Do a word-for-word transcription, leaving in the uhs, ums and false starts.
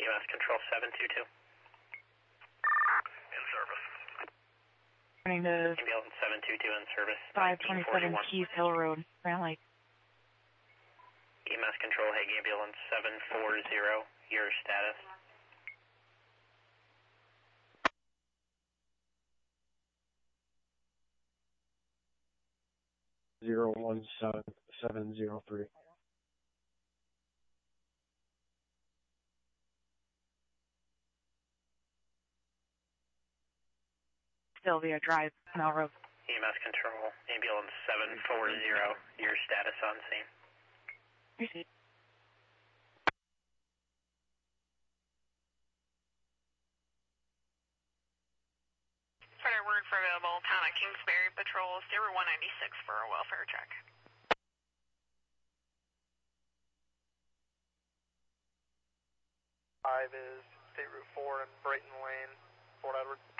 E M S Control seven two two. In service. Running to Ambulance seven two two in service. five twenty-seven Keys Hill Road, Grand Lake. E M S Control, Hague Ambulance seven four zero, your status. Zero one seven seven zero three. Sylvia Drive, Melrose. E M S Control, Ambulance seven four zero, your status on scene. Received. Further word for available, town of Kingsbury Patrol, zero one ninety-six for a welfare check. Five is State Route four and Brayton Lane, Fort Edward.